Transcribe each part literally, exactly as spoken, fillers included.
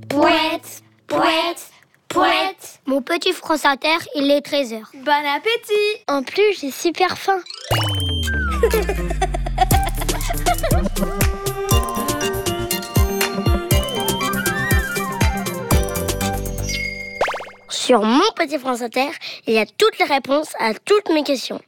Pouette, pouette, pouette. Mon petit France Inter, il est treize heures. Bon appétit. En plus, j'ai super faim. Sur mon petit France Inter, il y a toutes les réponses à toutes mes questions.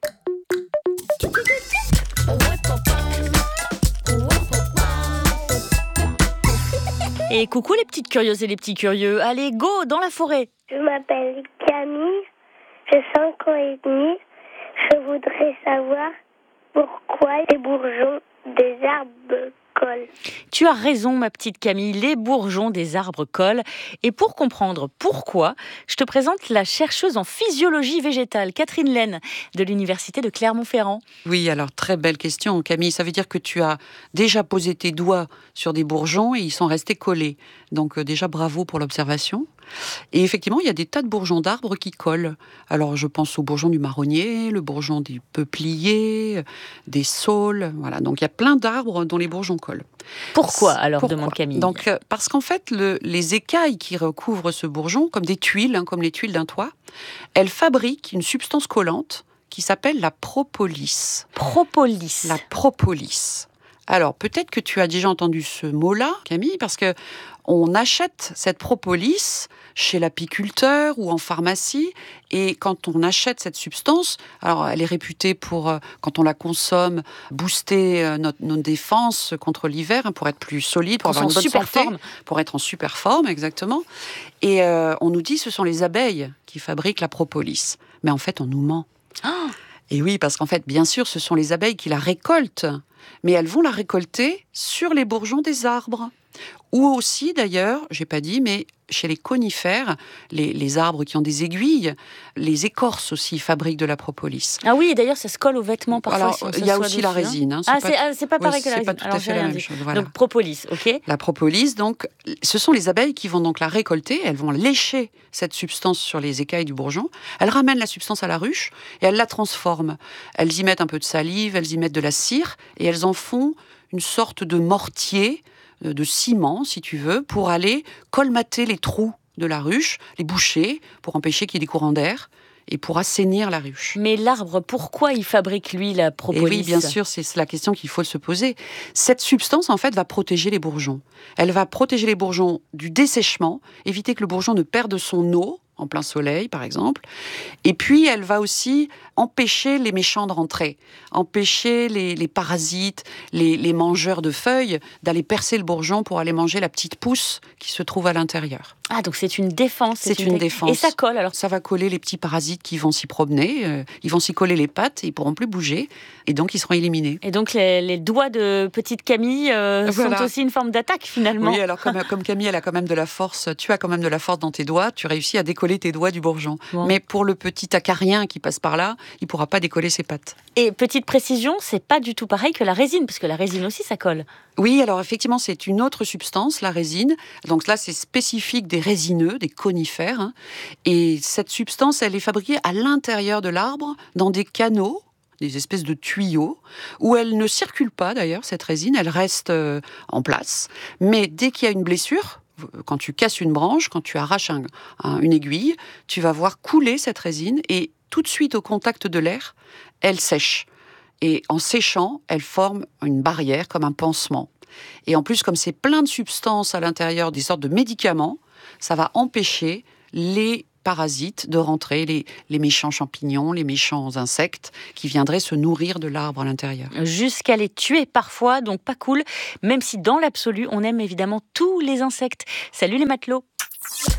Et coucou les petites curieuses et les petits curieux. Allez, go dans la forêt. Je m'appelle Camille, j'ai cinq ans et demi. Je voudrais savoir pourquoi les bourgeons des arbres collent. Tu as raison, ma petite Camille, les bourgeons des arbres collent. Et pour comprendre pourquoi, je te présente la chercheuse en physiologie végétale, Catherine Laine, de l'université de Clermont-Ferrand. Oui, alors très belle question, Camille. Ça veut dire que tu as déjà posé tes doigts sur des bourgeons et ils sont restés collés. Donc euh, déjà, bravo pour l'observation. Et effectivement, il y a des tas de bourgeons d'arbres qui collent. Alors, je pense au bourgeon du marronnier, le bourgeon du peuplier, des saules. Voilà, donc il y a plein d'arbres dont les bourgeons collent. Pourquoi alors, Pourquoi demande Camille. Donc, euh, parce qu'en fait, le, les écailles qui recouvrent ce bourgeon, comme des tuiles, hein, comme les tuiles d'un toit, elles fabriquent une substance collante qui s'appelle la propolis. Propolis. La propolis. Alors, peut-être que tu as déjà entendu ce mot-là, Camille, parce que on achète cette propolis chez l'apiculteur ou en pharmacie, et quand on achète cette substance, alors elle est réputée pour, euh, quand on la consomme, booster euh, notre, notre défense contre l'hiver, hein, pour être plus solide, pour Qu'on avoir une soit en bonne super santé, forme. pour être en super forme, exactement. Et euh, on nous dit que ce sont les abeilles qui fabriquent la propolis. Mais en fait, on nous ment. Oh. Et oui, parce qu'en fait, bien sûr, ce sont les abeilles qui la récoltent, mais elles vont la récolter sur les bourgeons des arbres. Ou aussi, d'ailleurs, j'ai pas dit, mais chez les conifères, les, les arbres qui ont des aiguilles, les écorces aussi fabriquent de la propolis. Ah oui, et d'ailleurs, ça se colle aux vêtements parfois. Alors, si on il y a s'assoit aussi la dessus, hein. résine. Hein, Ah, pas c'est, ah, c'est pas oui, pareil que la c'est résine. pas tout Alors, à fait j'ai la rien même dit. chose. Voilà. Donc, propolis, ok. La propolis, donc, ce sont les abeilles qui vont donc la récolter. Elles vont lécher cette substance sur les écailles du bourgeon. Elles ramènent la substance à la ruche et elles la transforment. Elles y mettent un peu de salive, elles y mettent de la cire et elles en font une sorte de mortier, de ciment, si tu veux, pour aller colmater les trous de la ruche, les boucher, pour empêcher qu'il y ait des courants d'air et pour assainir la ruche. Mais l'arbre, pourquoi il fabrique, lui, la propolis ? Et oui, bien sûr, c'est la question qu'il faut se poser. Cette substance, en fait, va protéger les bourgeons. Elle va protéger les bourgeons du dessèchement, éviter que le bourgeon ne perde son eau, en plein soleil, par exemple. Et puis, elle va aussi empêcher les méchants de rentrer, empêcher les, les parasites, les, les mangeurs de feuilles, d'aller percer le bourgeon pour aller manger la petite pousse qui se trouve à l'intérieur. Ah, donc c'est une défense. C'est une défense. Et ça colle, alors ? Ça va coller les petits parasites qui vont s'y promener, euh, ils vont s'y coller les pattes, et ils pourront plus bouger, et donc ils seront éliminés. Et donc les, les doigts de petite Camille euh, Voilà. sont aussi une forme d'attaque, finalement. Oui, alors comme, comme Camille, elle a quand même de la force, tu as quand même de la force dans tes doigts, tu réussis à décoller tes doigts du bourgeon. Bon. Mais pour le petit acarien qui passe par là, il ne pourra pas décoller ses pattes. Et petite précision, c'est pas du tout pareil que la résine, parce que la résine aussi, ça colle. Oui, alors effectivement, c'est une autre substance, la résine. Donc là, c'est spécifique des résineux, des conifères. Hein. Et cette substance, elle est fabriquée à l'intérieur de l'arbre, dans des canaux, des espèces de tuyaux, où elle ne circule pas d'ailleurs, cette résine, elle reste euh, en place. Mais dès qu'il y a une blessure, quand tu casses une branche, quand tu arraches un, un, une aiguille, tu vas voir couler cette résine et tout de suite au contact de l'air, elle sèche. Et en séchant, elle forme une barrière comme un pansement. Et en plus, comme c'est plein de substances à l'intérieur, des sortes de médicaments, ça va empêcher les parasites de rentrer, les, les méchants champignons, les méchants insectes qui viendraient se nourrir de l'arbre à l'intérieur. Jusqu'à les tuer parfois, donc pas cool, même si dans l'absolu, on aime évidemment tous les insectes. Salut les matelots!